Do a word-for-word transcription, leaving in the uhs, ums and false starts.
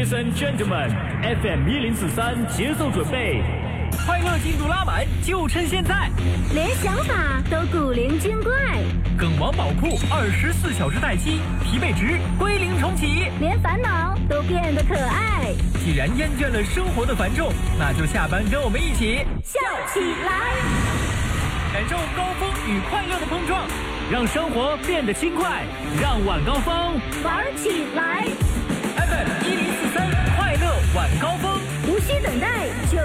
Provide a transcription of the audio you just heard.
Ladies and gentlemen, F M 一零四三，节奏准备，快乐进度拉满，就趁现在。 连想法都古灵精怪， 梗王宝库二十四小时待机，疲惫值归零重启， 连烦恼都变得可爱。 既然厌倦了生活的繁重，那就下班跟我们一起笑起来， 感受高峰与快乐的碰撞，让生活变得轻快，让晚高峰玩起来。 F M 一零四三，快乐晚高峰， 无需等待就